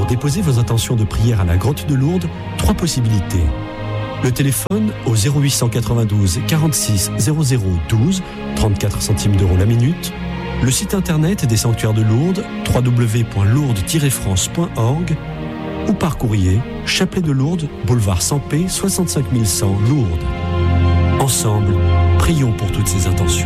déposer vos intentions de prière à la grotte de Lourdes, 3 possibilités. Le téléphone au 0892 46 00 12, 34 centimes d'euros la minute. Le site internet des sanctuaires de Lourdes, www.lourdes-france.org, ou par courrier, Chapelet de Lourdes, boulevard Sampé, 65 100 Lourdes. Ensemble, prions pour toutes ces intentions.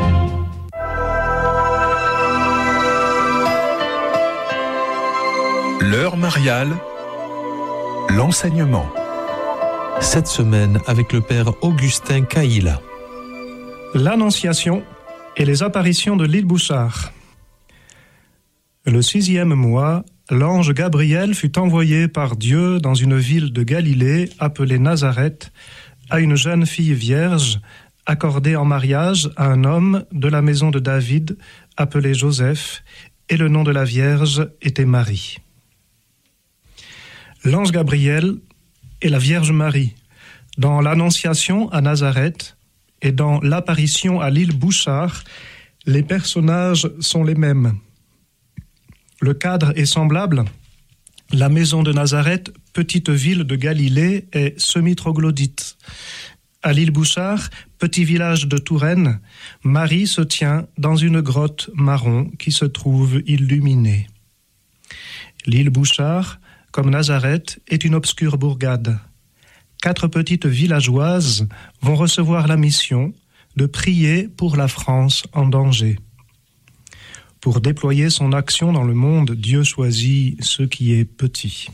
L'heure mariale, l'enseignement. Cette semaine avec le père Augustin Caïla. L'Annonciation et les apparitions de l'île Bouchard. Le 6e mois, l'ange Gabriel fut envoyé par Dieu dans une ville de Galilée appelée Nazareth à une jeune fille vierge accordée en mariage à un homme de la maison de David appelé Joseph, et le nom de la vierge était Marie. L'ange Gabriel et la Vierge Marie, dans l'Annonciation à Nazareth et dans l'apparition à l'île Bouchard, les personnages sont les mêmes. Le cadre est semblable. La maison de Nazareth, petite ville de Galilée, est semi-troglodyte. À l'île Bouchard, petit village de Touraine, Marie se tient dans une grotte marron qui se trouve illuminée. L'île Bouchard, comme Nazareth, est une obscure bourgade. 4 petites villageoises vont recevoir la mission de prier pour la France en danger. Pour déployer son action dans le monde, Dieu choisit ce qui est petit.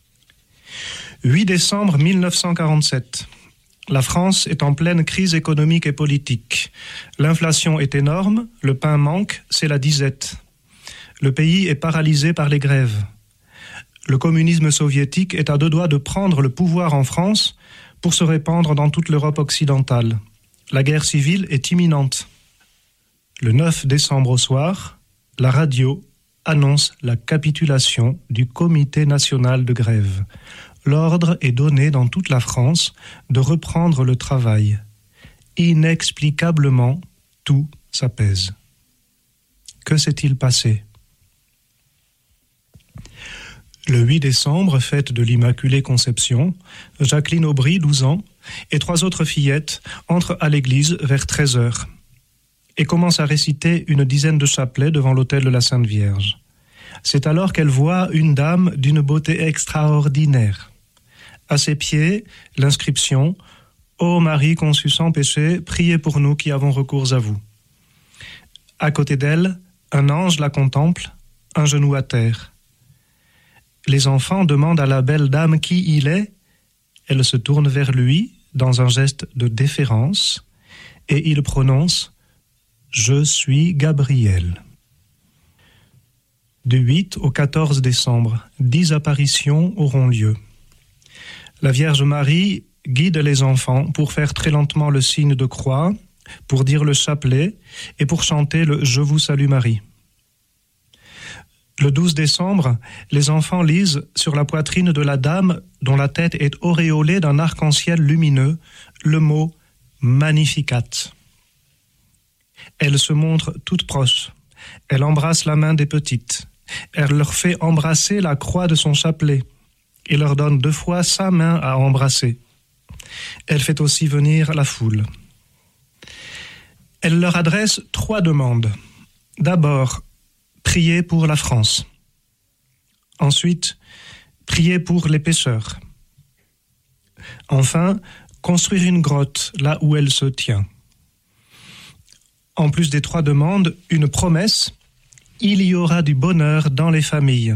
8 décembre 1947. La France est en pleine crise économique et politique. L'inflation est énorme, le pain manque, c'est la disette. Le pays est paralysé par les grèves. Le communisme soviétique est à 2 doigts de prendre le pouvoir en France pour se répandre dans toute l'Europe occidentale. La guerre civile est imminente. Le 9 décembre au soir, la radio annonce la capitulation du Comité national de grève. L'ordre est donné dans toute la France de reprendre le travail. Inexplicablement, tout s'apaise. Que s'est-il passé ? Le 8 décembre, fête de l'Immaculée Conception, Jacqueline Aubry, 12 ans, et 3 autres fillettes entrent à l'église vers 13h et commencent à réciter une dizaine de chapelets devant l'autel de la Sainte Vierge. C'est alors qu'elles voient une dame d'une beauté extraordinaire. À ses pieds, l'inscription « Ô Marie conçue sans péché, priez pour nous qui avons recours à vous ». À côté d'elle, un ange la contemple, un genou à terre. Les enfants demandent à la belle dame qui il est. Elle se tourne vers lui dans un geste de déférence et il prononce « Je suis Gabriel ». Du 8 au 14 décembre, 10 apparitions auront lieu. La Vierge Marie guide les enfants pour faire très lentement le signe de croix, pour dire le chapelet et pour chanter le « Je vous salue Marie ». Le 12 décembre, les enfants lisent sur la poitrine de la dame dont la tête est auréolée d'un arc-en-ciel lumineux le mot « Magnificat ». Elle se montre toute proche. Elle embrasse la main des petites. Elle leur fait embrasser la croix de son chapelet et leur donne 2 fois sa main à embrasser. Elle fait aussi venir la foule. Elle leur adresse 3 demandes. D'abord, prier pour la France. Ensuite, prier pour les pécheurs. Enfin, construire une grotte là où elle se tient. En plus des 3 demandes, une promesse, il y aura du bonheur dans les familles.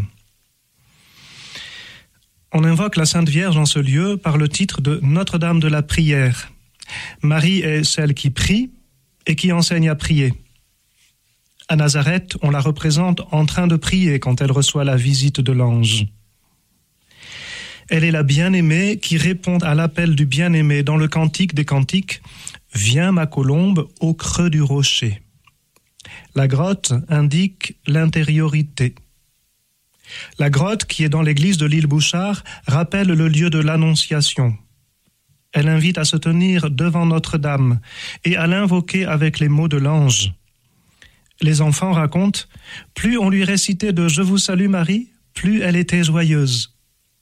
On invoque la Sainte Vierge en ce lieu par le titre de Notre-Dame de la Prière. Marie est celle qui prie et qui enseigne à prier. À Nazareth, on la représente en train de prier quand elle reçoit la visite de l'ange. Elle est la bien-aimée qui répond à l'appel du bien-aimé dans le Cantique des Cantiques « Viens ma colombe au creux du rocher ». La grotte indique l'intériorité. La grotte, qui est dans l'église de l'île Bouchard, rappelle le lieu de l'Annonciation. Elle invite à se tenir devant Notre-Dame et à l'invoquer avec les mots de l'ange. Les enfants racontent, plus on lui récitait de « Je vous salue Marie », plus elle était joyeuse.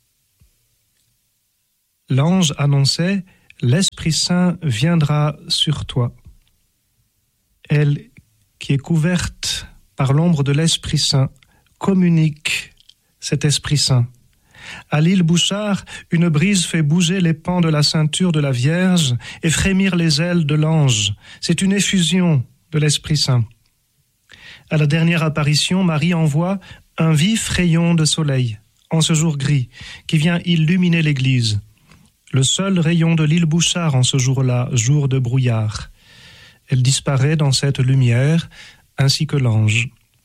L'ange annonçait « L'Esprit Saint viendra sur toi ». Elle, qui est couverte par l'ombre de l'Esprit Saint, communique cet Esprit Saint. À l'île Bouchard, une brise fait bouger les pans de la ceinture de la Vierge et frémir les ailes de l'ange. C'est une effusion de l'Esprit Saint. À la dernière apparition, Marie envoie un vif rayon de soleil, en ce jour gris, qui vient illuminer l'église. Le seul rayon de l'île Bouchard en ce jour-là, jour de brouillard. Elle disparaît dans cette lumière, ainsi que l'ange.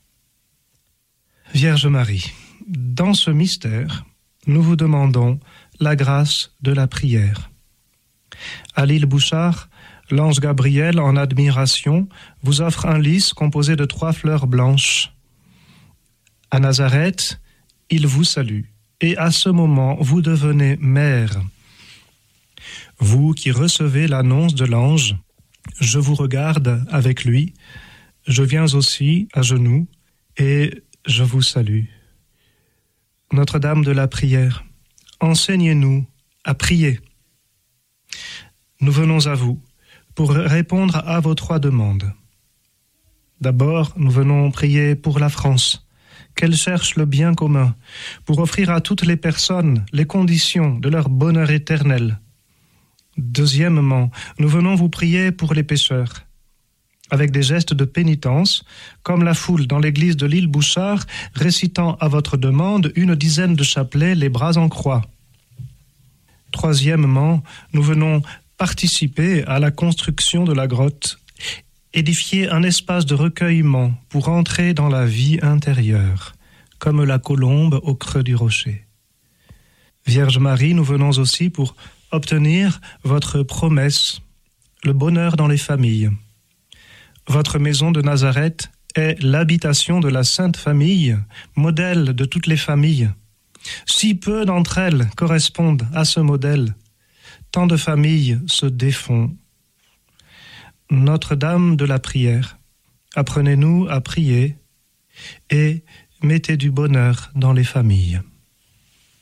Vierge Marie, dans ce mystère, nous vous demandons la grâce de la prière. À l'île Bouchard, l'ange Gabriel, en admiration, vous offre un lys composé de 3 fleurs blanches. À Nazareth, il vous salue, et à ce moment, vous devenez mère. Vous qui recevez l'annonce de l'ange, je vous regarde avec lui, je viens aussi à genoux, et je vous salue. Notre-Dame de la prière, enseignez-nous à prier. Nous venons à vous pour répondre à vos 3 demandes. D'abord, nous venons prier pour la France, qu'elle cherche le bien commun, pour offrir à toutes les personnes les conditions de leur bonheur éternel. Deuxièmement, nous venons vous prier pour les pécheurs, avec des gestes de pénitence, comme la foule dans l'église de l'île Bouchard, récitant à votre demande 10 de chapelets, les bras en croix. Troisièmement, nous venons participer à la construction de la grotte, édifier un espace de recueillement pour entrer dans la vie intérieure, comme la colombe au creux du rocher. Vierge Marie, nous venons aussi pour obtenir votre promesse, le bonheur dans les familles. Votre maison de Nazareth est l'habitation de la Sainte Famille, modèle de toutes les familles. Si peu d'entre elles correspondent à ce modèle, tant de familles se défont. Notre-Dame de la prière, apprenez-nous à prier et mettez du bonheur dans les familles.